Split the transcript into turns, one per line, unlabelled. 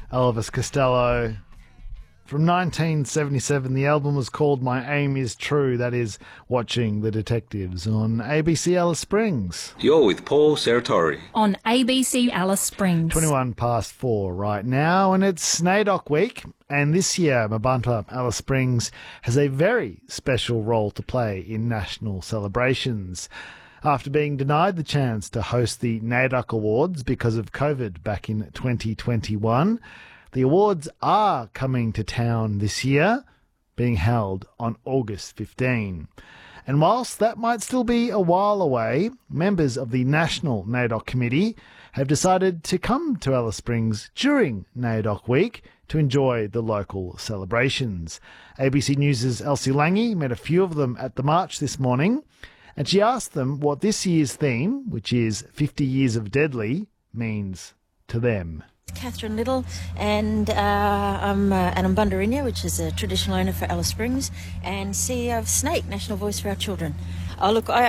Elvis Costello. From 1977, the album was called My Aim Is True, that is, watching the detectives on ABC Alice Springs.
You're with Paul Serratori.
On ABC Alice Springs.
21 past 4 right now, and it's NAIDOC week, and this year Mabunta Alice Springs has a very special role to play in national celebrations. After being denied the chance to host the NAIDOC Awards because of COVID back in 2021, the awards are coming to town this year, being held on August 15. And whilst that might still be a while away, members of the National NAIDOC Committee have decided to come to Alice Springs during NAIDOC week to enjoy the local celebrations. ABC News' Elsie Lange met a few of them at the march this morning, and she asked them what this year's theme, which is 50 Years of Deadly, means to them.
Catherine Little, and I'm Bundarinya, which is a traditional owner for Alice Springs, and CEO of Snake, National Voice for Our Children. Oh, look,